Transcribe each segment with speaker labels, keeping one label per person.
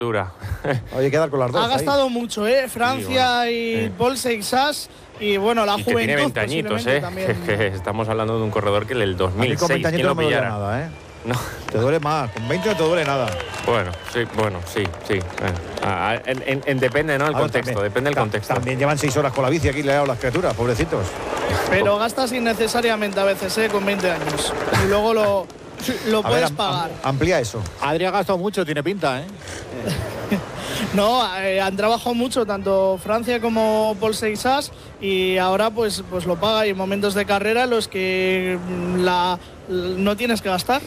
Speaker 1: Dura.
Speaker 2: Hay que dar con las dos.
Speaker 3: Ha gastado mucho, Francia y Paul Seixas. Y bueno, la juventud
Speaker 1: tiene 20 añitos,
Speaker 3: también.
Speaker 1: Que estamos hablando de un corredor que en el 2006,
Speaker 2: con 20
Speaker 1: ¿quién lo
Speaker 2: añitos no me duele
Speaker 1: pillara?
Speaker 2: nada,
Speaker 1: No.
Speaker 2: Te duele más, con 20 no te duele nada.
Speaker 1: Bueno, sí. Depende, ¿no? El contexto,
Speaker 2: también,
Speaker 1: depende del contexto.
Speaker 2: También llevan 6 horas con la bici aquí leados las criaturas, pobrecitos.
Speaker 3: Pero gastas innecesariamente a veces, con 20 años. Y luego lo puedes pagar.
Speaker 2: Amplía eso.
Speaker 4: Adri ha gastado mucho, tiene pinta,
Speaker 3: No, han trabajado mucho, tanto Francia como Paul Seixas, y ahora pues lo paga. Y en momentos de carrera en los que no tienes que gastar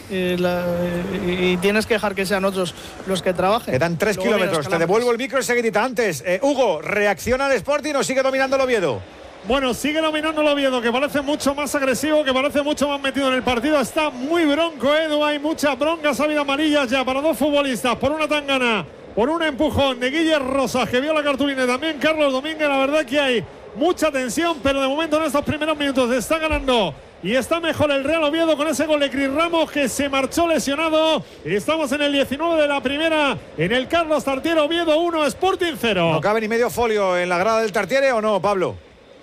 Speaker 3: y tienes que dejar que sean otros los que trabajen.
Speaker 2: Quedan 3 kilómetros. Te devuelvo el micro enseguidita. Antes, Hugo, ¿reacciona al Sporting o sigue dominando el Oviedo?
Speaker 5: Bueno, sigue dominando el Oviedo, que parece mucho más agresivo, que parece mucho más metido en el partido. Está muy bronco, Edu. Hay muchas broncas, ha habido amarillas ya para dos futbolistas. Por una tangana, por un empujón de Guillermo Rosas, que vio la cartulina, y también Carlos Domínguez. La verdad que hay mucha tensión, pero de momento en estos primeros minutos está ganando y está mejor el Real Oviedo con ese gol de Cris Ramos, que se marchó lesionado. Estamos en el 19 de la primera, en el Carlos Tartiere. Oviedo 1, Sporting 0.
Speaker 2: ¿No cabe ni medio folio en la grada del Tartiere o no, Pablo?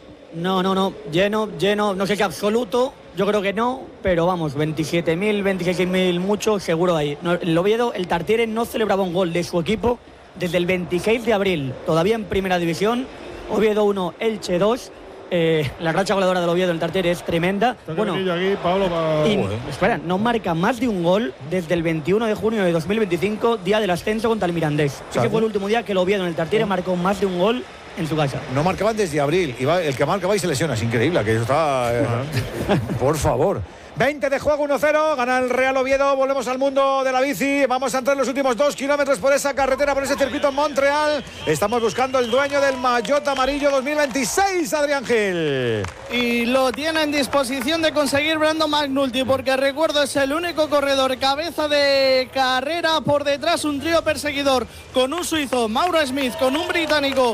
Speaker 6: No, lleno, no sé qué absoluto, yo creo que no, pero vamos, 27.000, 26.000 mucho, seguro hay. No, el Oviedo, el Tartiere no celebraba un gol de su equipo desde el 26 de abril, todavía en primera división. Oviedo 1, Elche 2. La racha goleadora del Oviedo en el Tartiere es tremenda. Bueno,
Speaker 5: aquí, Pablo,
Speaker 6: espera, no marca más de un gol desde el 21 de junio de 2025, día del ascenso contra el Mirandés. Ese fue el último día que el Oviedo en el Tartiere marcó más de un gol en su casa.
Speaker 2: No marcaban desde abril. El que marca va y se lesiona. Es increíble, que eso está... por favor. 20 de juego, 1-0, gana el Real Oviedo. Volvemos al mundo de la bici. Vamos a entrar en los últimos 2 kilómetros por esa carretera, por ese circuito en Montreal. Estamos buscando el dueño del maillot amarillo 2026, Adrián Gil.
Speaker 3: Y lo tiene en disposición de conseguir Brandon McNulty, porque recuerdo, es el único corredor cabeza de carrera. Por detrás un trío perseguidor con un suizo, Mauro Smith, con un británico,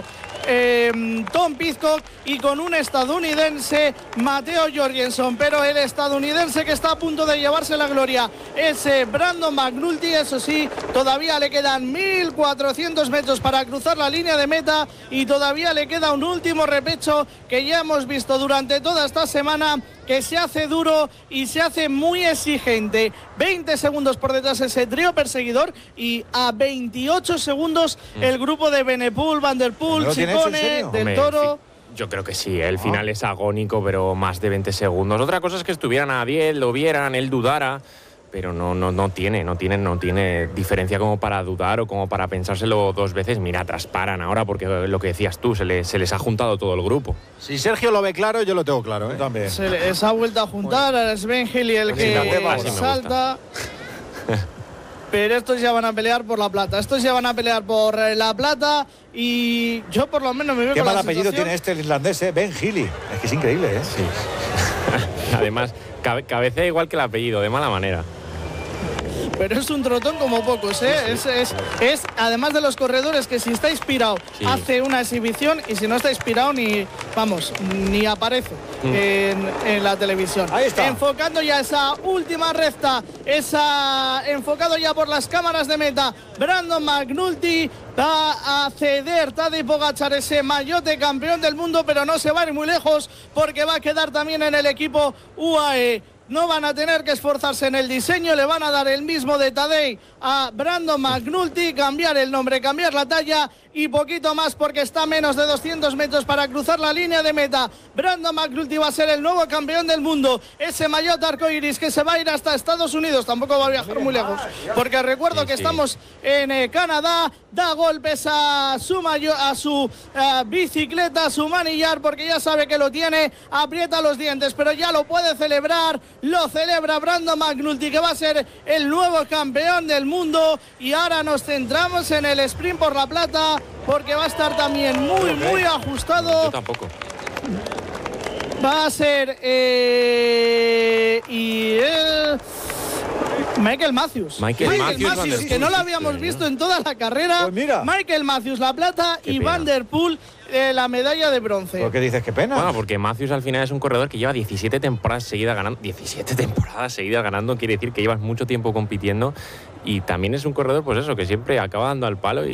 Speaker 3: Tom Pidcock, y con un estadounidense, Matteo Jorgensen. Pero el estadounidense que está a punto de llevarse la gloria es Brandon McNulty. Eso sí, todavía le quedan 1.400 metros para cruzar la línea de meta, y todavía le queda un último repecho que ya hemos visto durante toda esta semana, que se hace duro y se hace muy exigente. 20 segundos por detrás ese trío perseguidor, y a 28 segundos el grupo de Benepool, Van der Poel, Ciccone, Del Toro.
Speaker 1: Yo creo que sí, el final es agónico, pero más de 20 segundos. Otra cosa es que estuvieran a 10, lo vieran, él dudara, pero no tiene diferencia como para dudar o como para pensárselo dos veces. Mira, trasparan ahora, porque lo que decías tú, se les ha juntado todo el grupo.
Speaker 4: Si Sergio lo ve claro, yo lo tengo claro,
Speaker 2: También.
Speaker 3: Se les ha vuelto a juntar a Sven Heli, el que salta. Pero estos ya van a pelear por la plata. Estos ya van a pelear por la plata, y yo por lo menos me veo
Speaker 2: Qué
Speaker 3: con
Speaker 2: mal
Speaker 3: la
Speaker 2: apellido
Speaker 3: sensación...
Speaker 2: tiene este, el irlandés, Ben Healy. Es que es increíble,
Speaker 1: Sí. Además, cabecea igual que el apellido, de mala manera.
Speaker 3: Pero es un trotón como pocos, Es además de los corredores que, si está inspirado, hace una exhibición, y si no está inspirado ni aparece en la televisión.
Speaker 2: Ahí está.
Speaker 3: Enfocando ya esa última recta, enfocado ya por las cámaras de meta, Brandon McNulty va a ceder Tadej Pogačar ese maillot campeón del mundo, pero no se va a ir muy lejos, porque va a quedar también en el equipo UAE. No van a tener que esforzarse en el diseño, le van a dar el mismo de Tadej a Brandon McNulty, cambiar el nombre, cambiar la talla y poquito más, porque está a menos de 200 metros para cruzar la línea de meta. Brandon McNulty va a ser el nuevo campeón del mundo. Ese maillot arcoiris que se va a ir hasta Estados Unidos, tampoco va a viajar muy lejos, porque recuerdo que estamos en Canadá. Da golpes a su bicicleta, a su manillar, porque ya sabe que lo tiene, aprieta los dientes, pero ya lo puede celebrar. Lo celebra Brandon McNulty, que va a ser el nuevo campeón del mundo. Y ahora nos centramos en el sprint por la plata, porque va a estar también muy ajustado.
Speaker 1: Yo tampoco.
Speaker 3: Va a ser Michael Matthews.
Speaker 1: Michael Matthews,
Speaker 3: que no lo habíamos visto en toda la carrera.
Speaker 2: Pues mira.
Speaker 3: Michael Matthews la plata, y Van der Poel la medalla de bronce.
Speaker 2: ¿Por qué dices qué pena?
Speaker 1: Bueno, porque Matthews al final es un corredor que lleva 17 temporadas seguidas ganando. 17 temporadas seguidas ganando quiere decir que llevas mucho tiempo compitiendo, y también es un corredor, pues eso, que siempre acaba dando al palo. Y